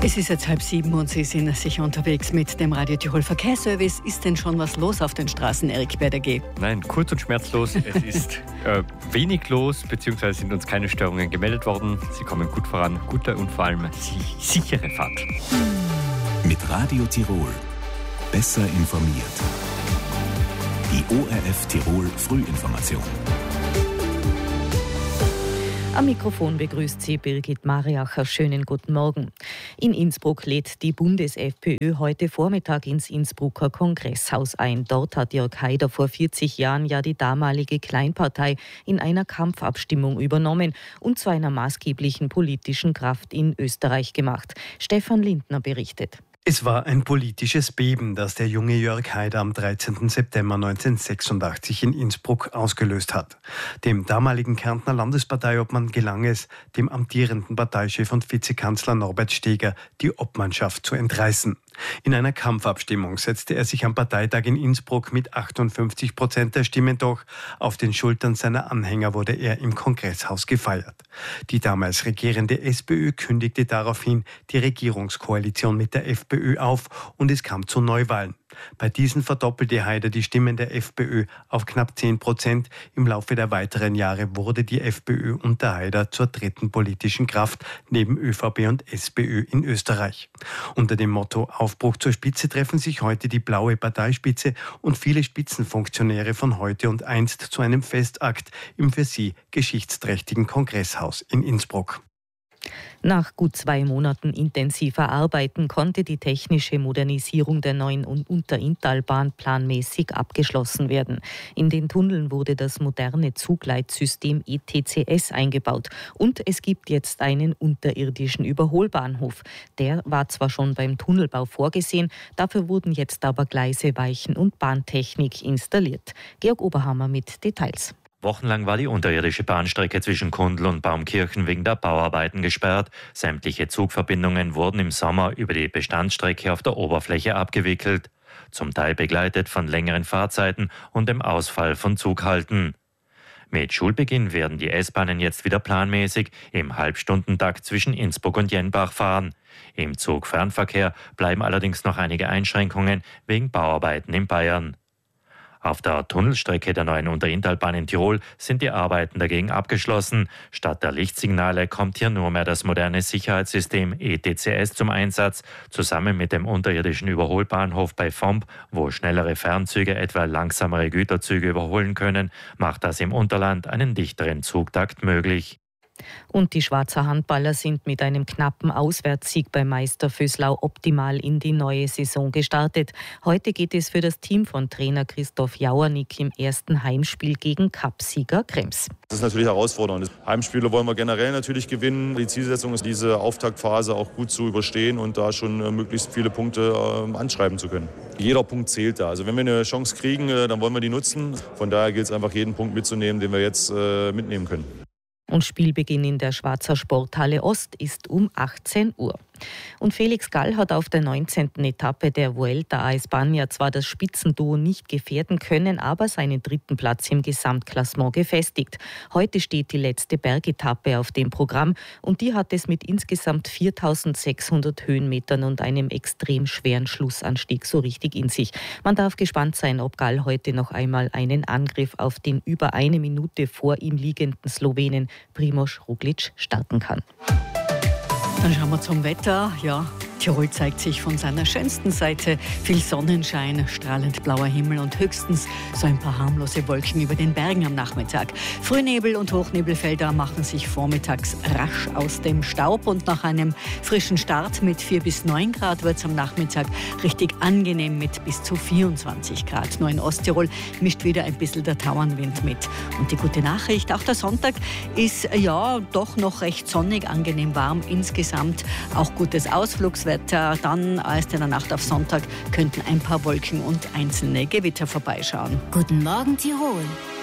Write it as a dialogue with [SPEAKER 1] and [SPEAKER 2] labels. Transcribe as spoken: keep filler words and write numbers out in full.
[SPEAKER 1] Es ist jetzt halb sieben und Sie sind sicher unterwegs mit dem Radio Tirol Verkehrsservice. Ist denn schon was los auf den Straßen, Erik Berder-G?
[SPEAKER 2] Nein, kurz und schmerzlos. Es ist äh, wenig los, beziehungsweise sind uns keine Störungen gemeldet worden. Sie kommen gut voran, gute und vor allem sichere Fahrt.
[SPEAKER 3] Mit Radio Tirol. Besser informiert. Die O R F Tirol Frühinformation.
[SPEAKER 4] Am Mikrofon begrüßt Sie Birgit Mariacher. Schönen guten Morgen. In Innsbruck lädt die Bundes-FPÖ heute Vormittag ins Innsbrucker Kongresshaus ein. Dort hat Jörg Haider vor vierzig Jahren ja die damalige Kleinpartei in einer Kampfabstimmung übernommen und zu einer maßgeblichen politischen Kraft in Österreich gemacht. Stefan Lindner berichtet.
[SPEAKER 5] Es war ein politisches Beben, das der junge Jörg Haider am dreizehnten September neunzehnhundertsechsundachtzig in Innsbruck ausgelöst hat. Dem damaligen Kärntner Landesparteiobmann gelang es, dem amtierenden Parteichef und Vizekanzler Norbert Steger die Obmannschaft zu entreißen. In einer Kampfabstimmung setzte er sich am Parteitag in Innsbruck mit achtundfünfzig Prozent der Stimmen durch. Auf den Schultern seiner Anhänger wurde er im Kongresshaus gefeiert. Die damals regierende SPÖ kündigte daraufhin die Regierungskoalition mit der FPÖ auf und es kam zu Neuwahlen. Bei diesen verdoppelte Haider die Stimmen der FPÖ auf knapp zehn Prozent. Im Laufe der weiteren Jahre wurde die FPÖ unter Haider zur dritten politischen Kraft neben ÖVP und SPÖ in Österreich. Unter dem Motto Aufbruch zur Spitze treffen sich heute die blaue Parteispitze und viele Spitzenfunktionäre von heute und einst zu einem Festakt im für sie geschichtsträchtigen Kongresshaus in Innsbruck.
[SPEAKER 4] Nach gut zwei Monaten intensiver Arbeiten konnte die technische Modernisierung der neuen Unterinntalbahn planmäßig abgeschlossen werden. In den Tunneln wurde das moderne Zugleitsystem E T C S eingebaut und es gibt jetzt einen unterirdischen Überholbahnhof. Der war zwar schon beim Tunnelbau vorgesehen, dafür wurden jetzt aber Gleise, Weichen und Bahntechnik installiert. Georg Oberhammer mit Details.
[SPEAKER 6] Wochenlang war die unterirdische Bahnstrecke zwischen Kundl und Baumkirchen wegen der Bauarbeiten gesperrt. Sämtliche Zugverbindungen wurden im Sommer über die Bestandsstrecke auf der Oberfläche abgewickelt, zum Teil begleitet von längeren Fahrzeiten und dem Ausfall von Zughalten. Mit Schulbeginn werden die S-Bahnen jetzt wieder planmäßig im Halbstundentakt zwischen Innsbruck und Jenbach fahren. Im Zugfernverkehr bleiben allerdings noch einige Einschränkungen wegen Bauarbeiten in Bayern. Auf der Tunnelstrecke der neuen Unterinntalbahn in Tirol sind die Arbeiten dagegen abgeschlossen. Statt der Lichtsignale kommt hier nur mehr das moderne Sicherheitssystem E T C S zum Einsatz. Zusammen mit dem unterirdischen Überholbahnhof bei Vomp, wo schnellere Fernzüge etwa langsamere Güterzüge überholen können, macht das im Unterland einen dichteren Zugtakt möglich.
[SPEAKER 4] Und die Schwarzer Handballer sind mit einem knappen Auswärtssieg bei Meister Vöslau optimal in die neue Saison gestartet. Heute geht es für das Team von Trainer Christoph Jauernick im ersten Heimspiel gegen Cupsieger Krems.
[SPEAKER 7] Das ist natürlich herausfordernd. Heimspiele wollen wir generell natürlich gewinnen. Die Zielsetzung ist, diese Auftaktphase auch gut zu überstehen und da schon möglichst viele Punkte äh, anschreiben zu können. Jeder Punkt zählt da. Also wenn wir eine Chance kriegen, äh, dann wollen wir die nutzen. Von daher gilt es einfach, jeden Punkt mitzunehmen, den wir jetzt äh, mitnehmen können.
[SPEAKER 4] Und Spielbeginn in der Schwarzer Sporthalle Ost ist um achtzehn Uhr. Und Felix Gall hat auf der neunzehnten Etappe der Vuelta a España zwar das Spitzenduo nicht gefährden können, aber seinen dritten Platz im Gesamtklassement gefestigt. Heute steht die letzte Bergetappe auf dem Programm und die hat es mit insgesamt viertausendsechshundert Höhenmetern und einem extrem schweren Schlussanstieg so richtig in sich. Man darf gespannt sein, ob Gall heute noch einmal einen Angriff auf den über eine Minute vor ihm liegenden Slowenen Primož Roglič starten kann.
[SPEAKER 1] Dann schauen wir zum Wetter. Ja, Tirol zeigt sich von seiner schönsten Seite. Viel Sonnenschein, strahlend blauer Himmel und höchstens so ein paar harmlose Wolken über den Bergen am Nachmittag. Frühnebel und Hochnebelfelder machen sich vormittags rasch aus dem Staub und nach einem frischen Start mit vier bis neun Grad wird es am Nachmittag richtig angenehm mit bis zu vierundzwanzig Grad. Nur in Osttirol mischt wieder ein bisschen der Tauernwind mit. Und die gute Nachricht, auch der Sonntag ist ja doch noch recht sonnig, angenehm warm insgesamt. Auch gutes Ausflugswetter. Dann erst in der Nacht auf Sonntag könnten ein paar Wolken und einzelne Gewitter vorbeischauen.
[SPEAKER 8] Guten Morgen Tirol.